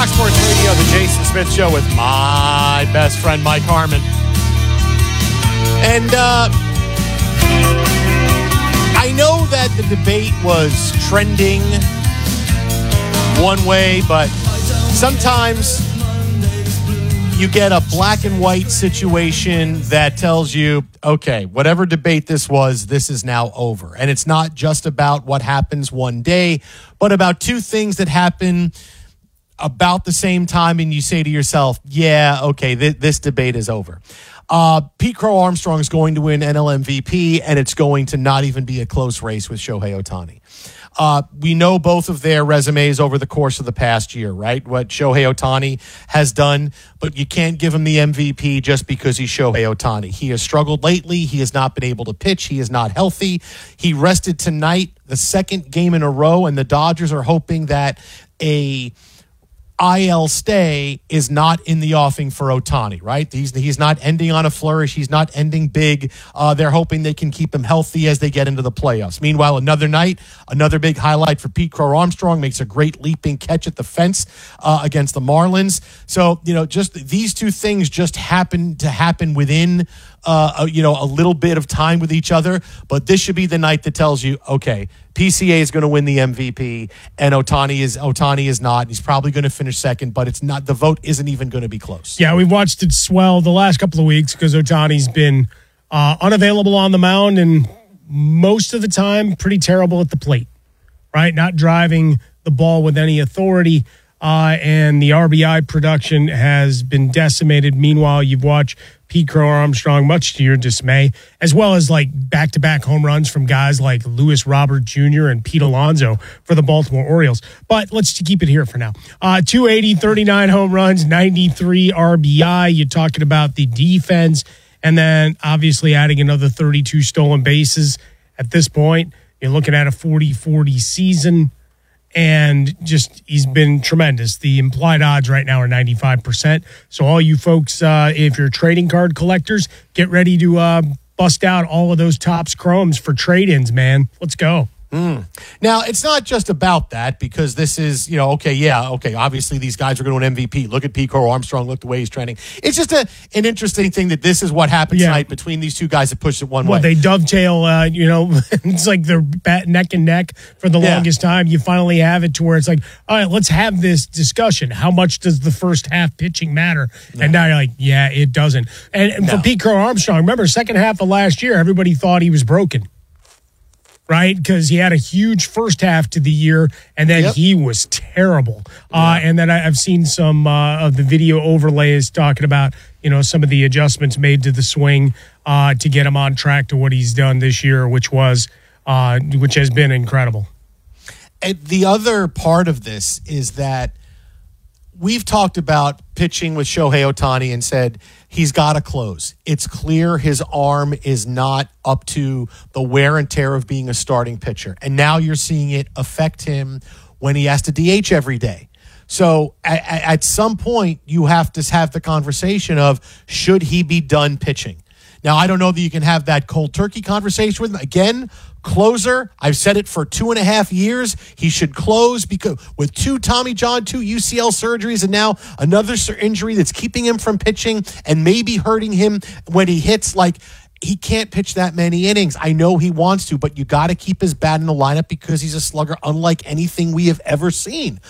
Fox Sports Radio, the Jason Smith Show with my best friend, Mike Harmon. And I know that the debate was trending one way, but sometimes you get a black and white situation that tells you, okay, whatever debate this was, this is now over. And it's not just about what happens one day, but about two things that happen about the same time, and you say to yourself, yeah, okay, this debate is over. Pete Crow Armstrong is going to win NL MVP, and it's going to not even be a close race with Shohei Ohtani. We know both of their resumes over the course of the past year, right? What Shohei Ohtani has done, but you can't give him the MVP just because he's Shohei Ohtani. He has struggled lately. He has not been able to pitch. He is not healthy. He rested tonight, the second game in a row, and the Dodgers are hoping that a IL stay is not in the offing for Ohtani, right? He's not ending on a flourish. He's not ending big. They're hoping they can keep him healthy as they get into the playoffs. Meanwhile, another night, another big highlight for Pete Crow Armstrong, makes a great leaping catch at the fence against the Marlins. So, just these two things just happen to happen within a little bit of time with each other. But this should be the night that tells you, okay, PCA is going to win the MVP, and Ohtani is not. He's probably going to finish second, but it's not. The vote isn't even going to be close. Yeah, we've watched it swell the last couple of weeks because Ohtani's been unavailable on the mound and most of the time pretty terrible at the plate, right? Not driving the ball with any authority, and the RBI production has been decimated. Meanwhile, you've watched Pete Crow Armstrong, much to your dismay, as well as like back-to-back home runs from guys like Luis Robert Jr. and Pete Alonso for the Baltimore Orioles. But let's keep it here for now. 280, 39 home runs, 93 RBI. You're talking about the defense, and then obviously adding another 32 stolen bases. At this point, you're looking at a 40-40 season. And just, he's been tremendous. The implied odds right now are 95%. So all you folks, if you're trading card collectors, get ready to bust out all of those Topps Chromes for trade-ins, man. Let's go. Now, it's not just about that, because this is, obviously these guys are going to win MVP. Look at Pete Crow Armstrong. Look the way he's trending. It's just an interesting thing that this is what happened tonight between these two guys that pushed it one way. They dovetail, it's like they're neck and neck for the longest time. You finally have it to where it's like, all right, let's have this discussion. How much does the first half pitching matter? No. And now you're like, yeah, it doesn't. And for Pete Crow Armstrong, remember, second half of last year, everybody thought he was broken. Right, because he had a huge first half to the year, and then he was terrible. And then I've seen some of the video overlays talking about, some of the adjustments made to the swing to get him on track to what he's done this year, which has been incredible. And the other part of this is that we've talked about pitching with Shohei Ohtani and said he's got to close. It's clear his arm is not up to the wear and tear of being a starting pitcher. And now you're seeing it affect him when he has to DH every day. So at some point, you have to have the conversation of, should he be done pitching? Now, I don't know that you can have that cold turkey conversation with him. Again, closer. I've said it for 2.5 years. He should close, because with 2 Tommy John, 2 UCL surgeries, and now another injury that's keeping him from pitching and maybe hurting him when he hits, he can't pitch that many innings. I know he wants to, but you got to keep his bat in the lineup because he's a slugger unlike anything we have ever seen.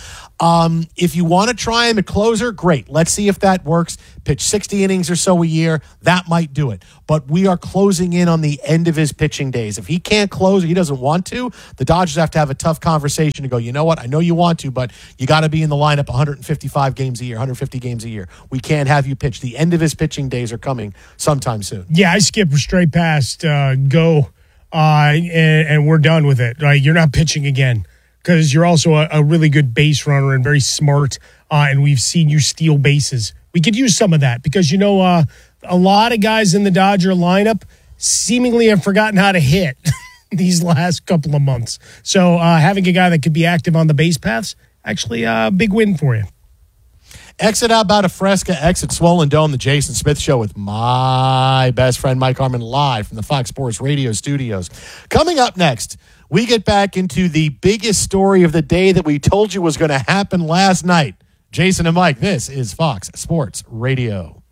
If you want to try him at closer, great. Let's see if that works. Pitch 60 innings or so a year. That might do it. But we are closing in on the end of his pitching days. If he can't close or he doesn't want to, the Dodgers have to have a tough conversation to go, you know what? I know you want to, but you got to be in the lineup 155 games a year, 150 games a year. We can't have you pitch. The end of his pitching days are coming sometime soon. Yeah, I skipped straight past go, and we're done with it. Right? You're not pitching again, because you're also a really good base runner and very smart, and we've seen you steal bases. We could use some of that because, a lot of guys in the Dodger lineup seemingly have forgotten how to hit these last couple of months. So having a guy that could be active on the base paths, actually a big win for you. Exit out about a Fresca, exit Swollen Dome, the Jason Smith Show with my best friend Mike Harmon, live from the Fox Sports Radio studios. Coming up next, we get back into the biggest story of the day that we told you was going to happen last night. Jason and Mike, this is Fox Sports Radio.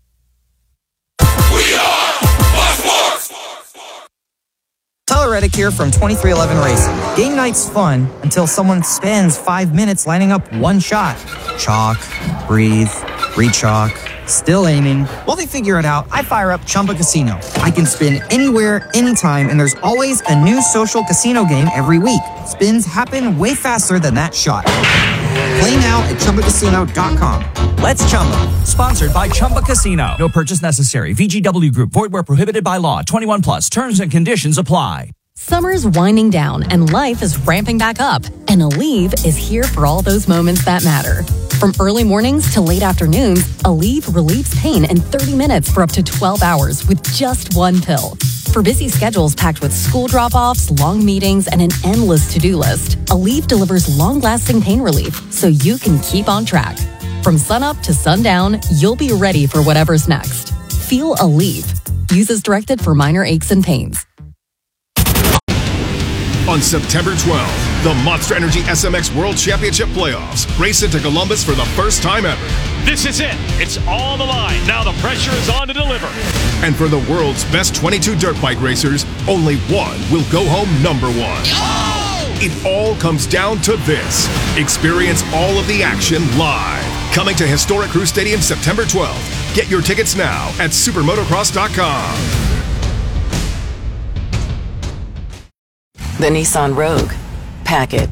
We are Fox Sports. Tyler Reddick here from 2311 Racing. Game night's fun until someone spends 5 minutes lining up one shot. Chalk, breathe, re-chalk, still aiming. While they figure it out, I fire up Chumba Casino. I can spin anywhere, anytime, and there's always a new social casino game every week. Spins happen way faster than that shot. Play now at ChumbaCasino.com. Let's Chumba. Sponsored by Chumba Casino. No purchase necessary. VGW Group. Void where prohibited by law. 21 plus. Terms and conditions apply. Summer's winding down and life is ramping back up. And Aleve is here for all those moments that matter. From early mornings to late afternoons, Aleve relieves pain in 30 minutes for up to 12 hours with just one pill. For busy schedules packed with school drop-offs, long meetings, and an endless to-do list, Aleve delivers long-lasting pain relief so you can keep on track. From sunup to sundown, you'll be ready for whatever's next. Feel Aleve. Use as directed for minor aches and pains. On September 12th, the Monster Energy SMX World Championship Playoffs race into Columbus for the first time ever. This is it. It's on the line. Now the pressure is on to deliver. And for the world's best 22 dirt bike racers, only one will go home number one. Oh! It all comes down to this. Experience all of the action live. Coming to Historic Crew Stadium September 12th. Get your tickets now at supermotocross.com. The Nissan Rogue. Pack it.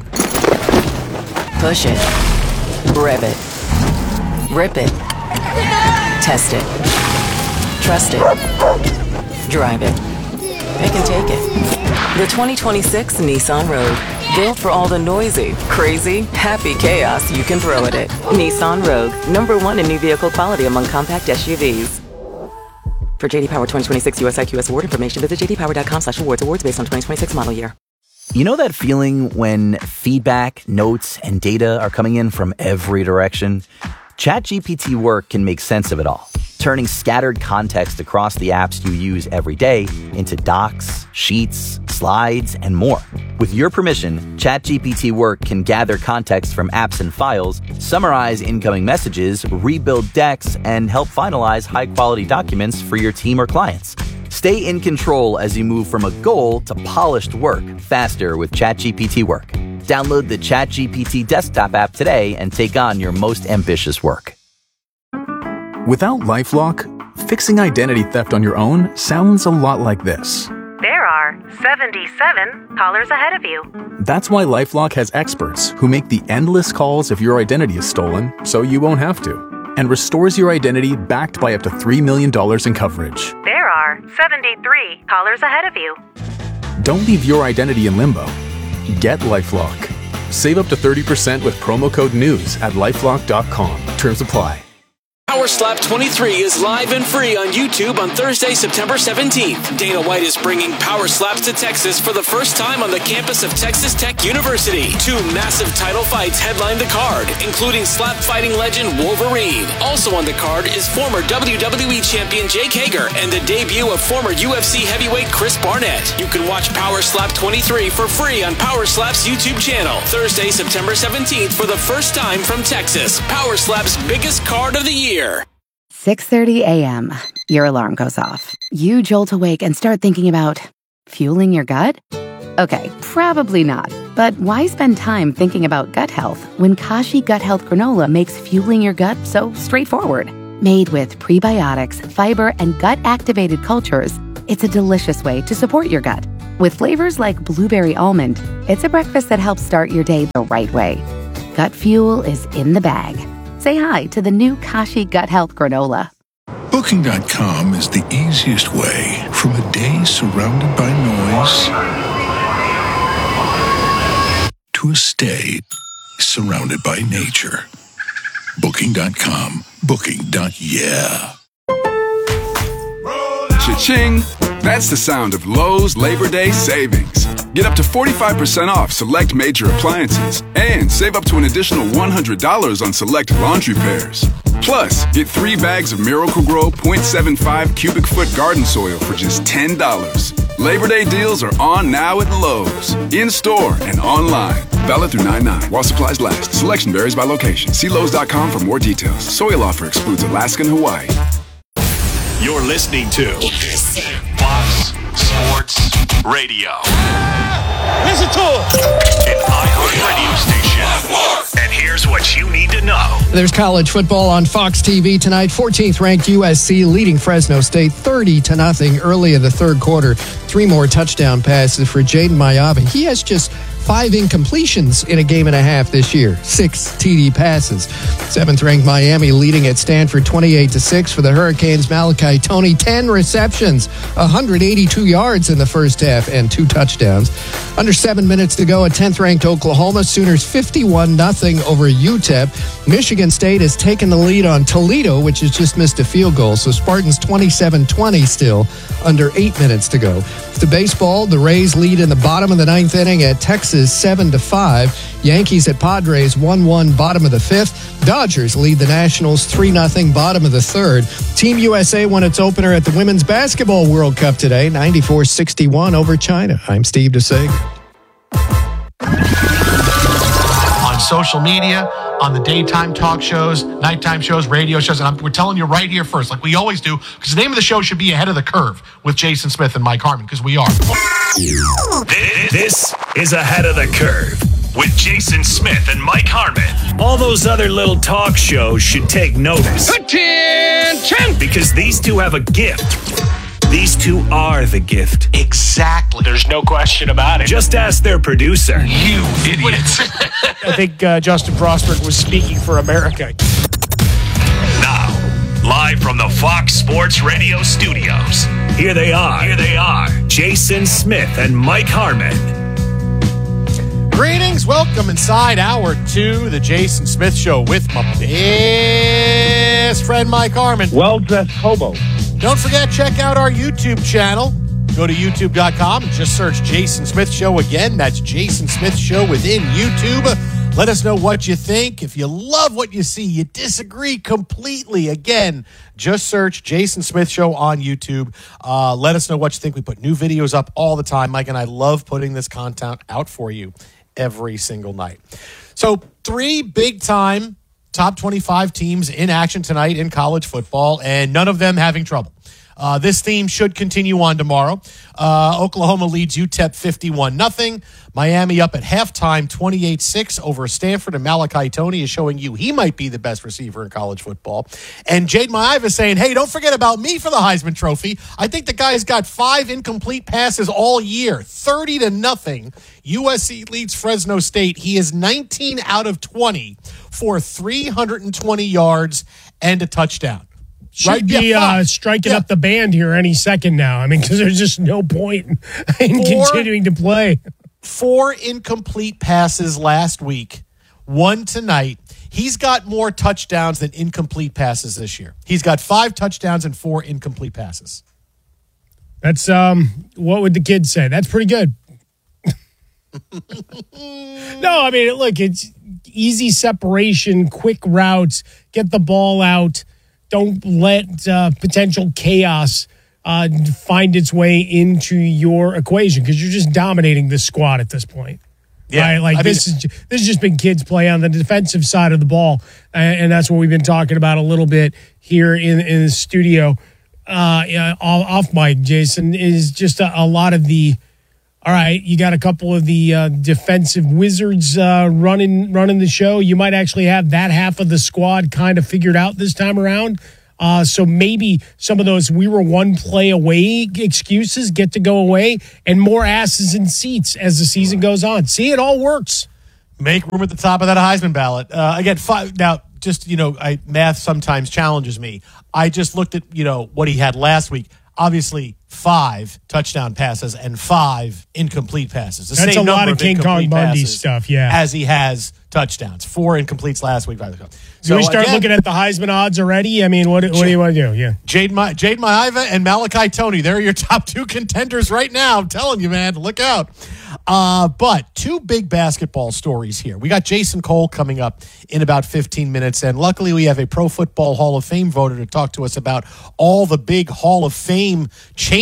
Push it. Rev it. Rip it. Test it. Trust it. Drive it. Pick and take it. The 2026 Nissan Rogue. Built for all the noisy, crazy, happy chaos you can throw at it. Nissan Rogue. #1 in new vehicle quality among compact SUVs. For JD Power 2026 US IQS award information, visit jdpower.com/awards. Awards based on 2026 model year. You know that feeling when feedback, notes, and data are coming in from every direction? ChatGPT Work can make sense of it all, turning scattered context across the apps you use every day into docs, sheets, slides, and more. With your permission, ChatGPT Work can gather context from apps and files, summarize incoming messages, rebuild decks, and help finalize high-quality documents for your team or clients. Stay in control as you move from a goal to polished work faster with ChatGPT Work. Download the ChatGPT desktop app today and take on your most ambitious work. Without LifeLock, fixing identity theft on your own sounds a lot like this. There are 77 callers ahead of you. That's why LifeLock has experts who make the endless calls if your identity is stolen so you won't have to, and restores your identity backed by up to $3 million in coverage. There are 73 callers ahead of you. Don't leave your identity in limbo. Get LifeLock. Save up to 30% with promo code NEWS at LifeLock.com. Terms apply. Power Slap 23 is live and free on YouTube on Thursday, September 17th. Dana White is bringing Power Slaps to Texas for the first time on the campus of Texas Tech University. 2 massive title fights headline the card, including slap fighting legend Wolverine. Also on the card is former WWE champion Jake Hager and the debut of former UFC heavyweight Chris Barnett. You can watch Power Slap 23 for free on Power Slap's YouTube channel. Thursday, September 17th for the first time from Texas. Power Slap's biggest card of the year. 6:30 a.m. Your alarm goes off. You jolt awake and start thinking about fueling your gut? Okay, probably not. But why spend time thinking about gut health when Kashi Gut Health Granola makes fueling your gut so straightforward? Made with prebiotics, fiber, and gut-activated cultures, it's a delicious way to support your gut. With flavors like blueberry almond, it's a breakfast that helps start your day the right way. Gut fuel is in the bag. Say hi to the new Kashi Gut Health Granola. Booking.com is the easiest way from a day surrounded by noise to a stay surrounded by nature. Booking.com. Booking.yeah. Cha-ching! That's the sound of Lowe's Labor Day savings. Get up to 45% off select major appliances and save up to an additional $100 on select laundry pairs. Plus, get 3 bags of Miracle-Gro 0.75 cubic foot garden soil for just $10. Labor Day deals are on now at Lowe's. In-store and online. Valid through 9/9 while supplies last. Selection varies by location. See Lowe's.com for more details. Soil offer excludes Alaska and Hawaii. You're listening to Fox Sports Radio. Listen to it. An iHeart radio station. And here's what you need to know. There's college football on Fox TV tonight. 14th ranked USC leading Fresno State 30-0 early in the third quarter. 3 more touchdown passes for Jaden Maiava. He has just 5 incompletions in a game and a half this year. 6 TD passes. 7th ranked Miami leading at Stanford 28-6 for the Hurricanes. Malachi Toney 10 receptions, 182 yards in the first half and 2 touchdowns. Under 7 minutes to go at 10th ranked Oklahoma. Sooners 51-0 over UTEP. Michigan State has taken the lead on Toledo, which has just missed a field goal. So Spartans 27-20 still, under 8 minutes to go. To baseball, the Rays lead in the bottom of the 9th inning at Texas 7-5. Yankees at Padres 1-1 bottom of the 5th. Dodgers lead the Nationals 3-0 bottom of the 3rd. Team USA won its opener at the Women's Basketball World Cup today, 94-61 over China. I'm Steve DeSager. On social media, on the daytime talk shows, nighttime shows, radio shows, and we're telling you right here first, like we always do, because the name of the show should be Ahead of the Curve with Jason Smith and Mike Harmon, because we are. This is Ahead of the Curve with Jason Smith and Mike Harmon. All those other little talk shows should take notice. Attention! Because these two have a gift. These two are the gift. Exactly. There's no question about it. Just ask their producer. You idiots. I think Justin Prosper was speaking for America. Now, live from the Fox Sports Radio studios, here they are, Jason Smith and Mike Harmon. Greetings. Welcome inside Hour 2, the Jason Smith Show with my best friend Mike Harmon. Well-dressed hobo. Don't forget, check out our YouTube channel. Go to youtube.com and just search Jason Smith Show again. That's Jason Smith Show within YouTube. Let us know what you think. If you love what you see, you disagree completely, again, just search Jason Smith Show on YouTube. Let us know what you think. We put new videos up all the time. Mike and I love putting this content out for you every single night. So 3 big-time top 25 teams in action tonight in college football, and none of them having trouble. This theme should continue on tomorrow. Oklahoma leads UTEP 51-0. Miami up at halftime 28-6 over Stanford, and Malachi Toney is showing you he might be the best receiver in college football. And Jaden Maiava is saying, hey, don't forget about me for the Heisman Trophy. I think the guy's got 5 incomplete passes all year, 30-0. USC leads Fresno State. He is 19 out of 20 for 320 yards and a touchdown. Should be striking up the band here any second now. I mean, because there's just no point in continuing to play. 4 incomplete passes last week, 1 tonight. He's got more touchdowns than incomplete passes this year. He's got 5 touchdowns and 4 incomplete passes. That's, what would the kids say? That's pretty good. No, I mean, look, it's easy separation, quick routes, get the ball out. Don't let potential chaos find its way into your equation, because you're just dominating this squad at this point. Yeah, right? Like this has just been kids play on the defensive side of the ball, and that's what we've been talking about a little bit here in the studio. Off mic, Jason, is just a lot of the. All right, you got a couple of the defensive wizards running the show. You might actually have that half of the squad kind of figured out this time around. So maybe some of those we were one play away excuses get to go away, and more asses in seats as the season goes on. See, it all works. Make room at the top of that Heisman ballot. Again, 5 now. Just math sometimes challenges me. I just looked at what he had last week. Obviously, 5 touchdown passes and 5 incomplete passes. That's a lot of King Kong Bundy stuff, yeah. As he has touchdowns. 4 incompletes last week. So we start looking at the Heisman odds already? I mean, what do you want to do? Yeah. Jaden Maiava and Malachi Toney. They're your top 2 contenders right now. I'm telling you, man, look out. But 2 big basketball stories here. We got Jason Cole coming up in about 15 minutes, and luckily we have a Pro Football Hall of Fame voter to talk to us about all the big Hall of Fame changes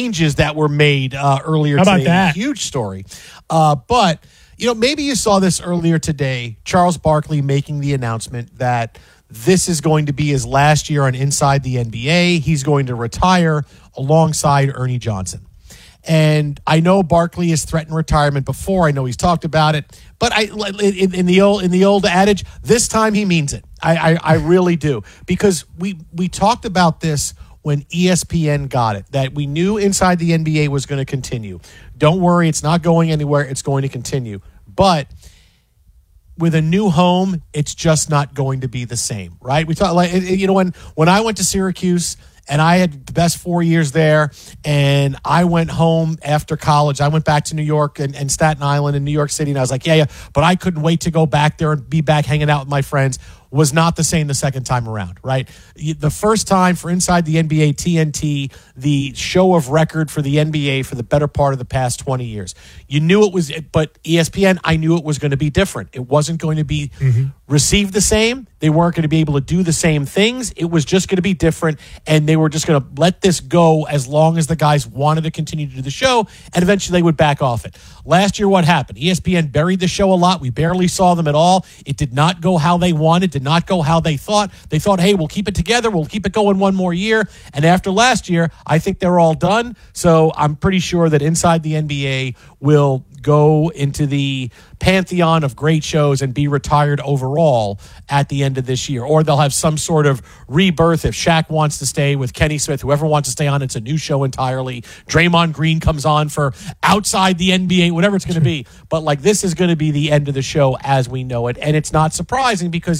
changes that were made earlier How about today. that? Huge story. But, maybe you saw this earlier today, Charles Barkley making the announcement that this is going to be his last year on Inside the NBA. He's going to retire alongside Ernie Johnson. And I know Barkley has threatened retirement before. I know he's talked about it. But in the old adage, this time he means it. I really do. Because we talked about this when ESPN got it, that we knew Inside the NBA was going to continue. Don't worry, it's not going anywhere. It's going to continue. But with a new home, it's just not going to be the same, right? We talk when I went to Syracuse and I had the best 4 years there, and I went home after college. I went back to New York and Staten Island and New York City, and I was like, yeah, but I couldn't wait to go back there and be back hanging out with my friends. Was not the same the second time around, right? The first time for Inside the NBA TNT, the show of record for the NBA for the better part of the past 20 years. You knew it was, but ESPN, I knew it was going to be different. It wasn't going to be received the same. They weren't going to be able to do the same things. It was just going to be different, and they were just going to let this go as long as the guys wanted to continue to do the show, and eventually they would back off it. Last year, what happened? ESPN buried the show a lot. We barely saw them at all. It did not go how they wanted, did not go how they thought. They thought, hey, we'll keep it together. We'll keep it going one more year. And after last year, I think they're all done. So I'm pretty sure that Inside the NBA will go into the pantheon of great shows and be retired overall at the end of this year. Or they'll have some sort of rebirth if Shaq wants to stay with Kenny Smith, whoever wants to stay on, it's a new show entirely. Draymond Green comes on for Outside the NBA, whatever it's going to be. But this is going to be the end of the show as we know it. And it's not surprising because,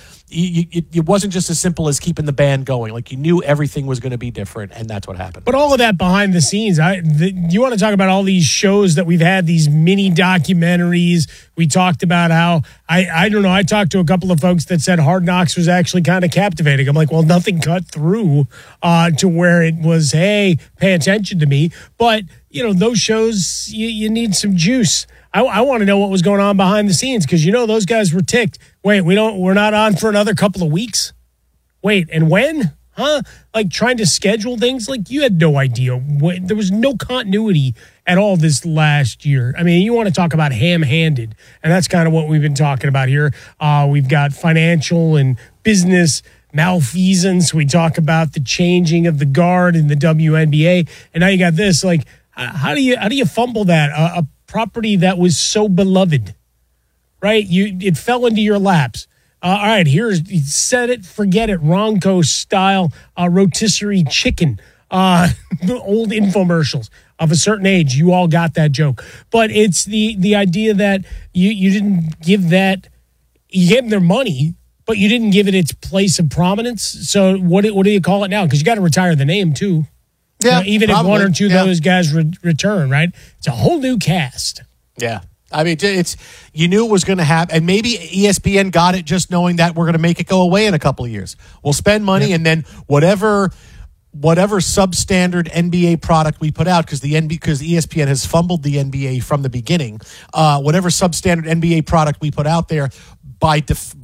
it wasn't just as simple as keeping the band going. You knew everything was going to be different, and that's what happened. But all of that behind the scenes, you want to talk about all these shows that we've had, these mini documentaries. We talked about how, I don't know, I talked to a couple of folks that said Hard Knocks was actually kind of captivating. I'm like, well, nothing cut through to where it was, hey, pay attention to me. But, those shows, you need some juice. I want to know what was going on behind the scenes because, those guys were ticked. Wait, we're not on for another couple of weeks? Wait, and when? Huh? Trying to schedule things? You had no idea. There was no continuity at all this last year. I mean, you want to talk about ham-handed, and that's kind of what we've been talking about here. We've got financial and business malfeasance. We talk about the changing of the guard in the WNBA, and now you got this. How do you fumble that? A property that was so beloved, right? It fell into your laps. All right, here's set it, forget it, Ronco style rotisserie chicken, old infomercials of a certain age. You all got that joke, but it's the idea that you didn't give that. You gave them their money, but you didn't give it its place of prominence. So what do you call it now? Because you got to retire the name too. Yeah, even probably. If one or two of those guys return, right? It's a whole new cast. Yeah. I mean, you knew it was going to happen, and maybe ESPN got it just knowing that we're going to make it go away in a couple of years. We'll spend money, and then whatever substandard NBA product we put out, because ESPN has fumbled the NBA from the beginning, whatever substandard NBA product we put out there, by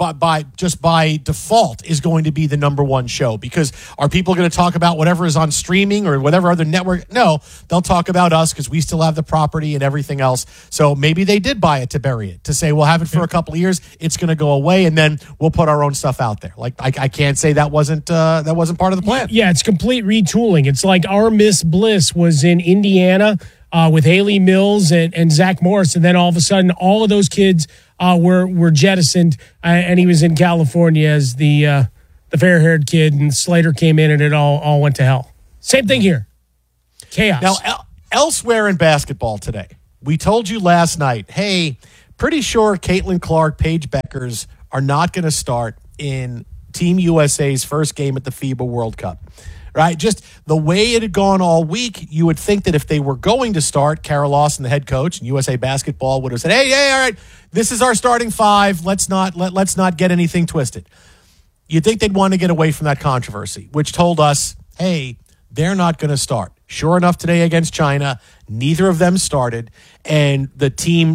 default is going to be the number one show. Because are people going to talk about whatever is on streaming or whatever other network? No, they'll talk about us because we still have the property and everything else. So maybe they did buy it to bury it, to say we'll have it for a couple of years, it's going to go away, and then we'll put our own stuff out there. I can't say that wasn't part of the plan. Yeah, it's complete retooling. It's like Our Miss Bliss was in Indiana with Haley Mills and Zach Morris, and then all of a sudden all of those kids were jettisoned, and he was in California as the fair-haired kid, and Slater came in, and it all went to hell. Same thing here. Chaos. Now, elsewhere in basketball today, we told you last night, hey, pretty sure Caitlin Clark, Paige Beckers are not going to start in Team USA's first game at the FIBA World Cup. Right? Just the way it had gone all week, you would think that if they were going to start, Carol Lawson, the head coach, and USA Basketball would have said, hey, all right, this is our starting five. Let's not get anything twisted. You'd think they'd want to get away from that controversy, which told us, hey, they're not going to start. Sure enough, today against China, neither of them started, and the team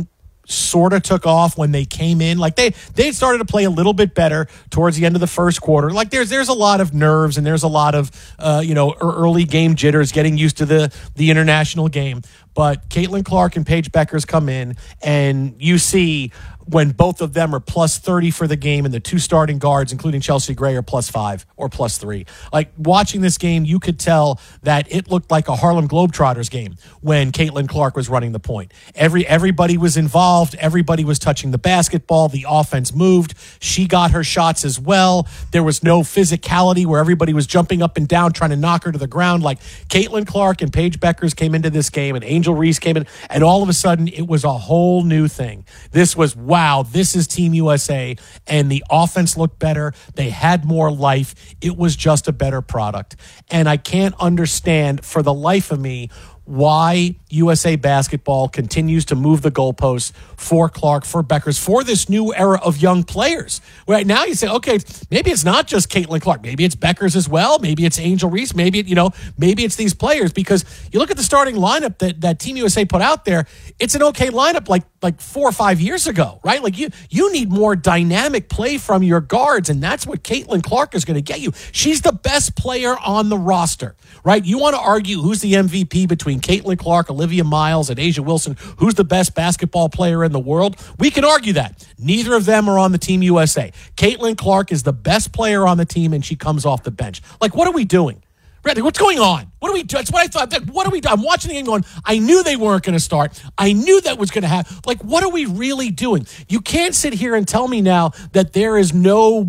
sort of took off when they came in. Like they started to play a little bit better towards the end of the first quarter. Like there's a lot of nerves and there's a lot of early game jitters, getting used to the international game. But Caitlin Clark and Paige Beckers come in, and you see when both of them are plus 30 for the game, and the two starting guards, including Chelsea Gray, are plus 5 or plus 3. Like, watching this game, you could tell that it looked like a Harlem Globetrotters game when Caitlin Clark was running the point. Everybody was involved. Everybody was touching the basketball. The offense moved. She got her shots as well. There was no physicality where everybody was jumping up and down trying to knock her to the ground. Like, Caitlin Clark and Paige Beckers came into this game, and Angel Reese came in, and all of a sudden, it was a whole new thing. This was, wow, this is Team USA, and the offense looked better. They had more life. It was just a better product. And I can't understand for the life of me why USA Basketball continues to move the goalposts for Clark, for Beckers, for this new era of young players. Right now you say, okay, maybe it's not just Caitlin Clark. Maybe it's Beckers as well. Maybe it's Angel Reese. Maybe it's these players, because you look at the starting lineup that Team USA put out there, it's an okay lineup like 4 or 5 years ago, right? Like you need more dynamic play from your guards, and that's what Caitlin Clark is going to get you. She's the best player on the roster, right? You want to argue who's the MVP between Caitlin Clark, Olivia Miles, and A'ja Wilson, who's the best basketball player in the world? We can argue that. Neither of them are on the Team USA. Caitlin Clark is the best player on the team, and she comes off the bench. Like, what are we doing? Bradley, what's going on? What are we doing? That's what I thought. What are we doing? I'm watching the game going, I knew they weren't going to start. I knew that was going to happen. Like, what are we really doing? You can't sit here and tell me now that there's no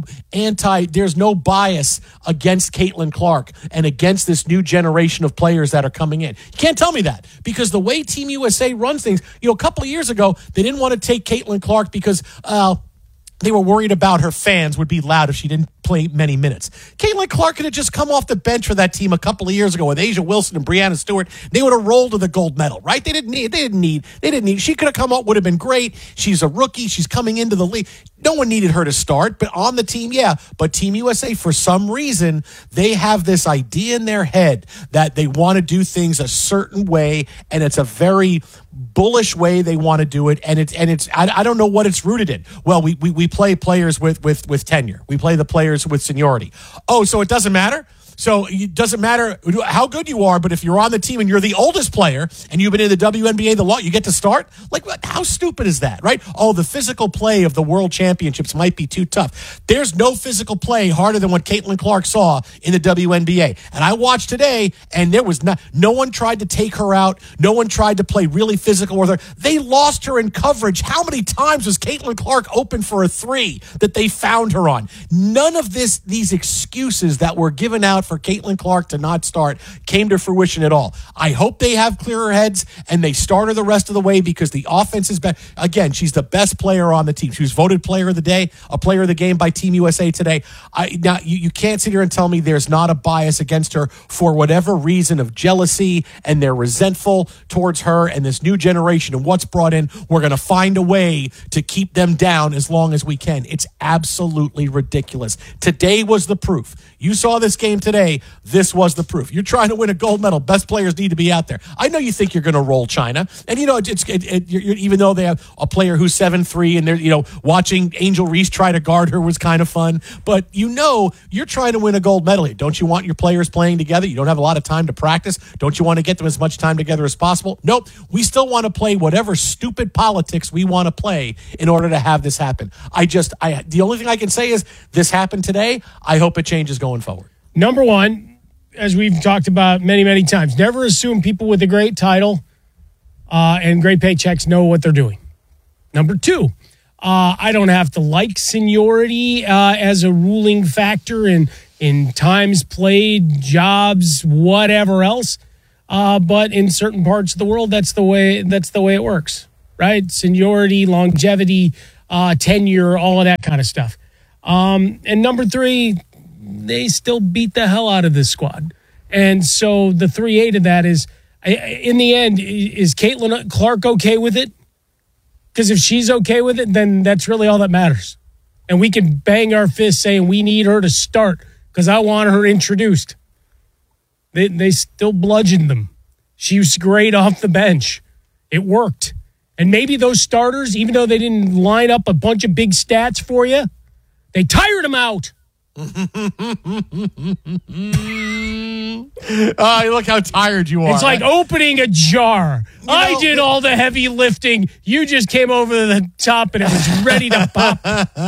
bias against Caitlin Clark and against this new generation of players that are coming in. You can't tell me that, because the way Team USA runs things, a couple of years ago, they didn't want to take Caitlin Clark because they were worried about her fans would be loud if she didn't play many minutes. Caitlin Clark could have just come off the bench for that team a couple of years ago with A'ja Wilson and Breanna Stewart. They would have rolled to the gold medal, right? They didn't need. She could have come up, would have been great. She's a rookie. She's coming into the league. No one needed her to start, but on the team, yeah. But Team USA, for some reason, they have this idea in their head that they want to do things a certain way, and it's a very bullish way they want to do it, and it's I don't know what it's rooted in. Well, we play players with tenure. We play the players with seniority. Oh, so it doesn't matter? So it doesn't matter how good you are, but if you're on the team and you're the oldest player and you've been in the WNBA you get to start? Like, how stupid is that, right? Oh, the physical play of the World Championships might be too tough. There's no physical play harder than what Caitlin Clark saw in the WNBA. And I watched today, and there was no one tried to take her out. No one tried to play really physical with her. They lost her in coverage. How many times was Caitlin Clark open for a three that they found her on? None of these excuses that were given out for Caitlin Clark to not start came to fruition at all. I hope they have clearer heads and they start her the rest of the way, because the offense is better. Again, she's the best player on the team. She was voted player of the day, a player of the game by Team USA today. Now, you can't sit here and tell me there's not a bias against her for whatever reason of jealousy, and they're resentful towards her and this new generation and what's brought in. We're going to find a way to keep them down as long as we can. It's absolutely ridiculous. Today was the proof. You saw this game today. This was the proof. You're trying to win a gold medal. Best players need to be out there. I know you think you're going to roll China, and even though they have a player who's 7'3", and they're watching Angel Reese try to guard her was kind of fun. But you're trying to win a gold medal here. Don't you want your players playing together? You don't have a lot of time to practice. Don't you want to get them as much time together as possible? Nope. We still want to play whatever stupid politics we want to play in order to have this happen. The only thing I can say is this happened today. I hope it changes going forward. Number one, as we've talked about many, many times, never assume people with a great title and great paychecks know what they're doing. Number two, I don't have to like seniority as a ruling factor in times played, jobs, whatever else. But in certain parts of the world, that's the way it works, right? Seniority, longevity, tenure, all of that kind of stuff. And number three, they still beat the hell out of this squad. And so the 3A to that is, in the end, is Caitlin Clark okay with it? Because if she's okay with it, then that's really all that matters. And we can bang our fists saying we need her to start because I want her introduced. They still bludgeoned them. She was great off the bench. It worked. And maybe those starters, even though they didn't line up a bunch of big stats for you, they tired them out. Look how tired you are. It's like opening a jar. I did all the heavy lifting. You just came over the top and it was ready to pop.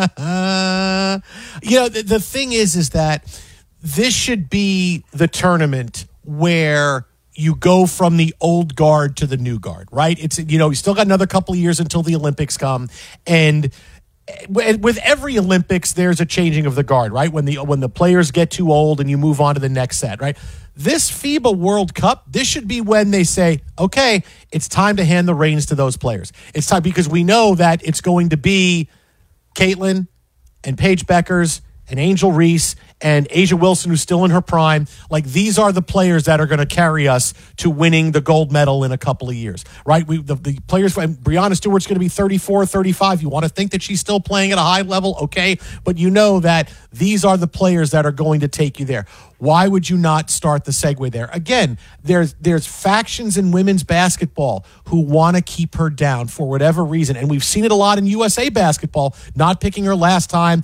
The thing is that this should be the tournament where you go from the old guard to the new guard, right? It's, you still got another couple of years until the Olympics come. And with every Olympics, there's a changing of the guard, right? When the players get too old and you move on to the next set, right? This FIBA World Cup, this should be when they say, okay, it's time to hand the reins to those players. It's time, because we know that it's going to be Caitlin and Paige Beckers and Angel Reese and Asia Wilson, who's still in her prime. Like, these are the players that are going to carry us to winning the gold medal in a couple of years, right? The players, Breanna Stewart's going to be 34, 35. You want to think that she's still playing at a high level, okay? But you know that these are the players that are going to take you there. Why would you not start the segue there? Again, there's factions in women's basketball who want to keep her down for whatever reason, and we've seen it a lot in USA basketball, not picking her last time.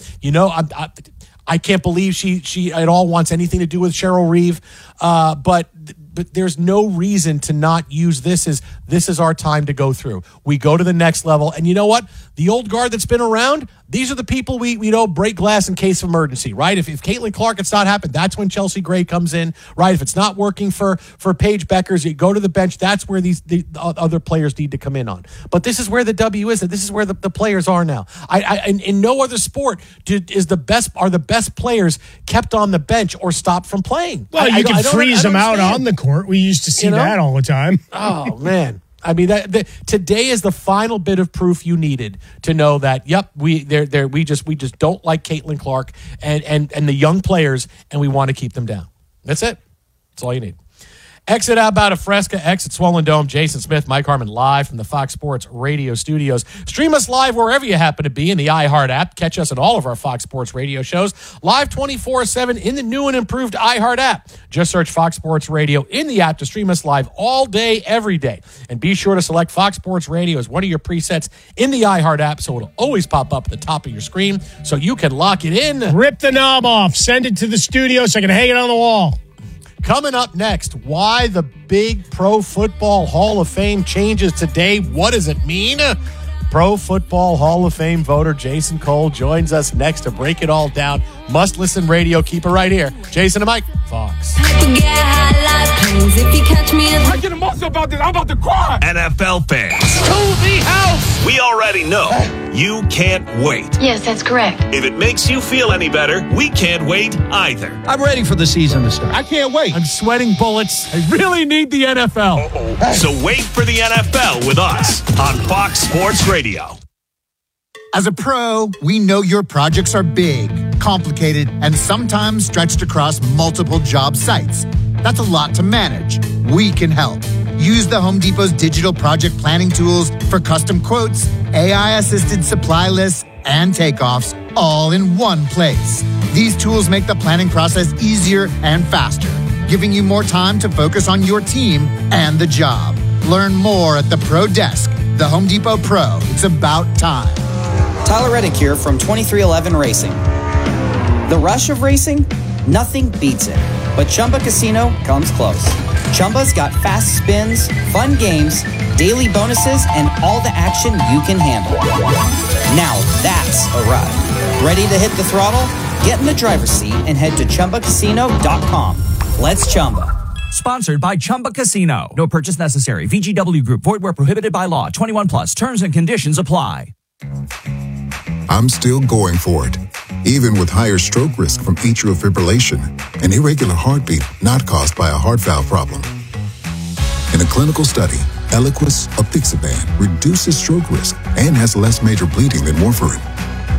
I can't believe she at all wants anything to do with Cheryl Reeve, but there's no reason to not use this as this is our time to go through. We go to the next level, and you know what? The old guard that's been around, these are the people we break glass in case of emergency, right? If Caitlin Clark, it's not happened, that's when Chelsea Gray comes in, right? If it's not working for Paige Beckers, you go to the bench. That's where the other players need to come in on. But this is where the W is, and this is where the players are now. In no other sport are the best players kept on the bench or stopped from playing. Well, you can freeze them out on the court. We used to see that all the time. Oh, man. I mean, today is the final bit of proof you needed to know that, yep, we just don't like Caitlin Clark and the young players, and we want to keep them down. That's it. That's all you need. Exit outbound of Fresca, exit Swollen Dome. Jason Smith, Mike Harmon, live from the Fox Sports Radio studios. Stream us live wherever you happen to be in the iHeart app. Catch us at all of our Fox Sports Radio shows, live 24/7 in the new and improved iHeart app. Just search Fox Sports Radio in the app to stream us live all day, every day. And be sure to select Fox Sports Radio as one of your presets in the iHeart app, so it'll always pop up at the top of your screen so you can lock it in. Rip the knob off. Send it to the studio so I can hang it on the wall. Coming up next, why the big Pro Football Hall of Fame changes today. What does it mean? Pro Football Hall of Fame voter Jason Cole joins us next to break it all down. Must listen radio. Keep it right here. Jason and Mike, Fox. I get emotional about this. I'm about to cry. NFL fans, To the house. we already know you can't wait. Yes, that's correct. If it makes you feel any better, we can't wait either. I'm ready for the season to start. I can't wait. I'm sweating bullets. I really need the NFL. So wait for the NFL with us on Fox Sports Radio. As a pro, we know your projects are big, complicated, and sometimes stretched across multiple job sites. That's a lot to manage. We can help. Use the Home Depot's digital project planning tools for custom quotes, AI-assisted supply lists, and takeoffs, all in one place. These tools make the planning process easier and faster, giving you more time to focus on your team and the job. Learn more at the Pro Desk. The Home Depot Pro. It's about time. Tyler Reddick here from 2311 Racing. The rush of racing? Nothing beats it. But Chumba Casino comes close. Chumba's got fast spins, fun games, daily bonuses, and all the action you can handle. Now that's a ride. Ready to hit the throttle? Get in the driver's seat and head to ChumbaCasino.com. Let's Chumba. Sponsored by Chumba Casino. No purchase necessary. VGW Group. Void where prohibited by law. 21 plus. Terms and conditions apply. I'm still going for it, even with higher stroke risk from atrial fibrillation, an irregular heartbeat not caused by a heart valve problem. In a clinical study, Eliquis apixaban reduces stroke risk and has less major bleeding than warfarin.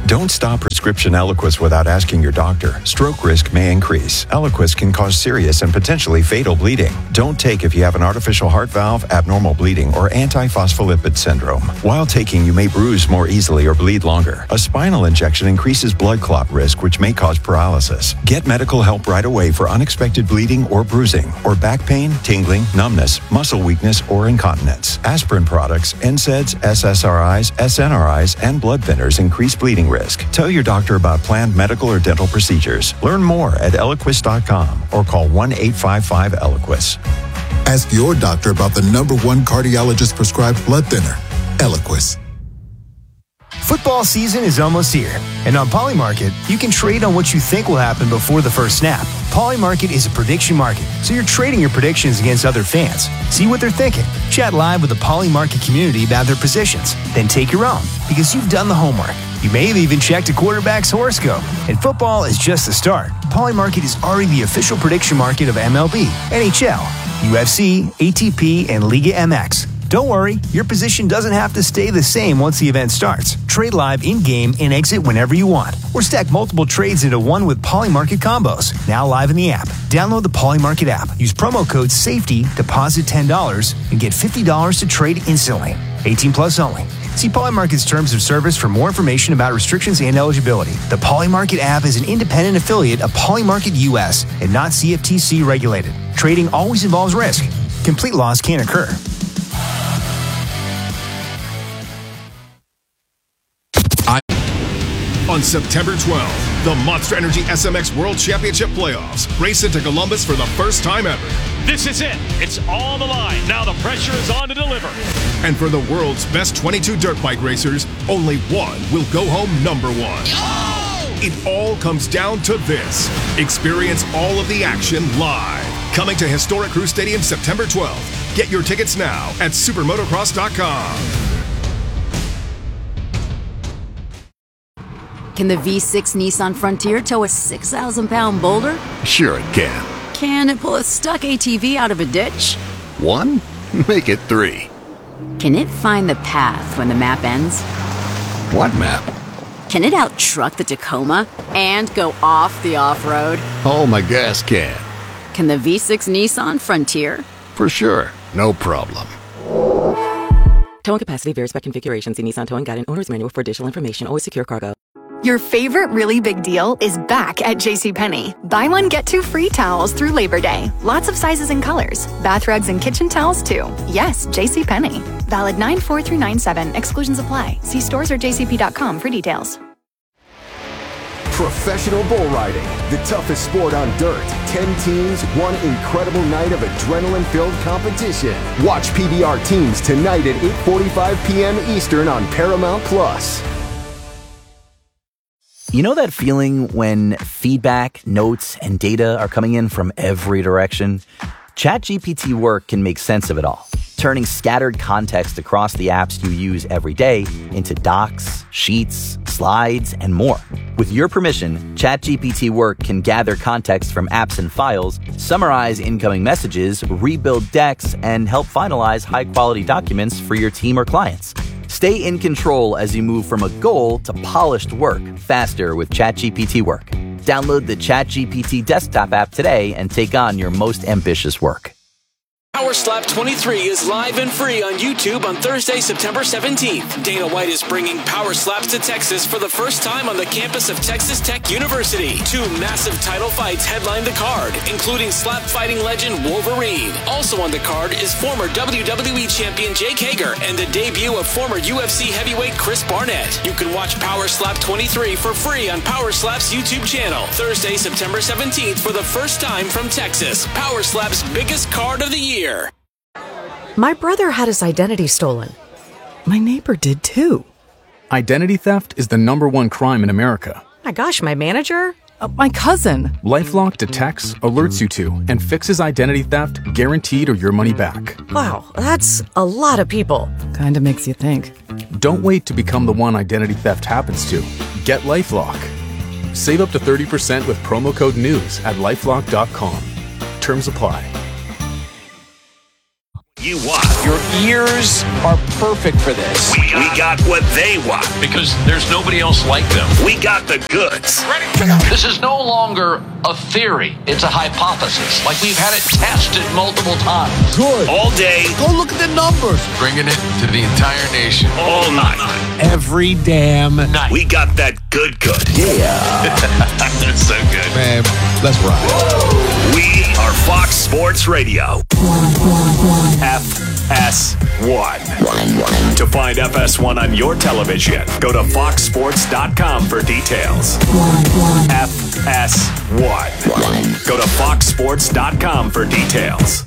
Don't stop prescription Eliquis without asking your doctor. Stroke risk may increase. Eliquis can cause serious and potentially fatal bleeding. Don't take if you have an artificial heart valve, abnormal bleeding, or antiphospholipid syndrome. While taking, you may bruise more easily or bleed longer. A spinal injection increases blood clot risk, which may cause paralysis. Get medical help right away for unexpected bleeding or bruising, or back pain, tingling, numbness, muscle weakness, or incontinence. Aspirin products, NSAIDs, SSRIs, SNRIs, and blood thinners increase bleeding risk. Tell your doctor about planned medical or dental procedures. Learn more at Eliquis.com or call 1-855-ELIQUIS. Ask your doctor about the #1 cardiologist prescribed blood thinner, Eliquis. Football season is almost here, and on Polymarket, you can trade on what you think will happen before the first snap. Polymarket is a prediction market, so you're trading your predictions against other fans. See what they're thinking. Chat live with the Polymarket community about their positions. Then take your own, because you've done the homework. You may have even checked a quarterback's horoscope, and football is just the start. Polymarket is already the official prediction market of MLB, NHL, UFC, ATP, and Liga MX. Don't worry, your position doesn't have to stay the same once the event starts. Trade live in-game and exit whenever you want. Or stack multiple trades into one with Polymarket combos. Now live in the app. Download the Polymarket app. Use promo code SAFETY, deposit $10, and get $50 to trade instantly. 18 plus only. See Polymarket's terms of service for more information about restrictions and eligibility. The Polymarket app is an independent affiliate of Polymarket US and not CFTC regulated. Trading always involves risk. Complete loss can occur. On September 12th, the Monster Energy SMX World Championship Playoffs race into Columbus for the first time ever. This is it. It's all on the line. Now the pressure is on to deliver. And for the world's best 22 dirt bike racers, only one will go home #1. It all comes down to this. Experience all of the action live. Coming to historic Crew Stadium September 12th. Get your tickets now at supermotocross.com. Can the V6 Nissan Frontier tow a 6,000-pound boulder? Sure it can. Can it pull a stuck ATV out of a ditch? 1? Make it 3. Can it find the path when the map ends? What map? Can it out-truck the Tacoma and go off the off-road? Oh, my gas can. Can the V6 Nissan Frontier? For sure. No problem. Towing capacity varies by configuration. See Nissan Towing Guide and Owner's Manual for additional information. Always secure cargo. Your favorite really big deal is back at JCPenney. Buy one, get 2 free towels through Labor Day. Lots of sizes and colors. Bath rugs and kitchen towels too. Yes, JCPenney. Valid 9/4 through 9/7. Exclusions apply. See stores or jcp.com for details. Professional bull riding, the toughest sport on dirt. 10 teams, one incredible night of adrenaline-filled competition. Watch PBR teams tonight at 8:45 p.m. Eastern on Paramount Plus. You know that feeling when feedback, notes, and data are coming in from every direction? ChatGPT Work can make sense of it all, turning scattered context across the apps you use every day into docs, sheets, slides, and more. With your permission, ChatGPT Work can gather context from apps and files, summarize incoming messages, rebuild decks, and help finalize high-quality documents for your team or clients. Stay in control as you move from a goal to polished work faster with ChatGPT Work. Download the ChatGPT desktop app today and take on your most ambitious work. Power Slap 23 is live and free on YouTube on Thursday, September 17th. Dana White is bringing Power Slaps to Texas for the first time on the campus of Texas Tech University. 2 massive title fights headline the card, including slap fighting legend Wolverine. Also on the card is former WWE champion Jake Hager and the debut of former UFC heavyweight Chris Barnett. You can watch Power Slap 23 for free on Power Slap's YouTube channel. Thursday, September 17th for the first time from Texas. Power Slap's biggest card of the year. My brother had his identity stolen. My neighbor did too. Identity theft is the #1 crime in America. My gosh, my manager? My cousin. LifeLock detects, alerts you to, and fixes identity theft guaranteed or your money back. Wow, that's a lot of people. Kinda makes you think. Don't wait to become the one identity theft happens to. Get LifeLock. Save up to 30% with promo code NEWS at LifeLock.com. Terms apply. you want. Your ears are perfect for this. We got what they want. Because there's nobody else like them. We got the goods. Ready? This is no longer a theory. It's a hypothesis. Like we've had it tested multiple times. Good. All day. Go look at the numbers. Bringing it to the entire nation. All night. Every damn night. We got that good. Yeah. That's so good. Man, let's ride. We are Fox Sports Radio. FS1. To find FS1 on your television, go to foxsports.com for details. FS1. Go to foxsports.com for details.